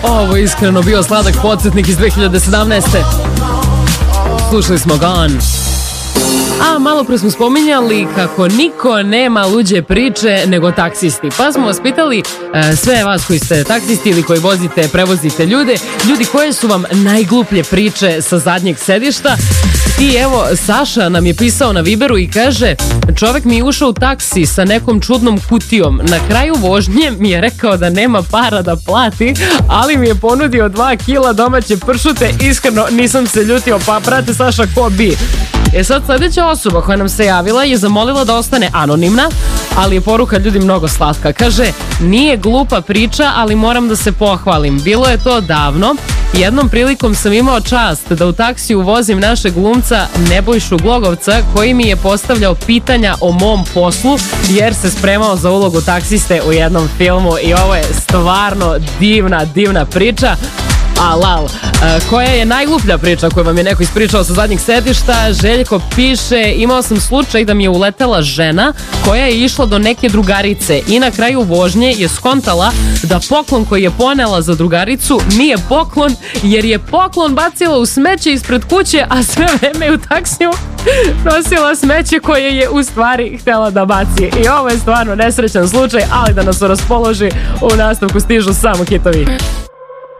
Ovo je iskreno bio sladak podsjetnik iz 2017. Slušali smo Gone. A malo pre smo spominjali kako niko nema luđe priče nego taksisti. Pa smo vas pitali sve vas koji ste taksisti ili koji prevozite ljude, koje su vam najgluplje priče sa zadnjeg sedišta. I evo, Saša nam je pisao na Viberu i kaže: čovek mi je ušao u taksi sa nekom čudnom kutijom. Na kraju vožnje mi je rekao da nema para da plati, ali mi je ponudio 2 kila domaće pršute. Iskreno nisam se ljutio, pa brate Saša, ko bi? Sad sledeća osoba koja nam se javila je zamolila da ostane anonimna, ali je poruka ljudi mnogo slatka. Kaže: nije glupa priča, ali moram da se pohvalim. Bilo je to davno. Jednom prilikom sam imao čast da u taksiju vozim našeg glumca Nebojšu Glogovca, koji mi je postavljao pitanja o mom poslu jer se spremao za ulogu taksiste u jednom filmu i ovo je stvarno divna priča. Lal, koja je najgluplja priča koju vam je neko ispričao sa zadnjeg sedišta? Željko piše: imao sam slučaj da mi je uletela žena koja je išla do neke drugarice i na kraju vožnje je skontala da poklon koji je ponela za drugaricu nije poklon, jer je poklon bacila u smeće ispred kuće, a sve vreme u taksiju nosila smeće koje je u stvari htela da baci. I ovo je stvarno nesrećan slučaj, ali da nas raspoloži, u nastavku stižu samo hitovi.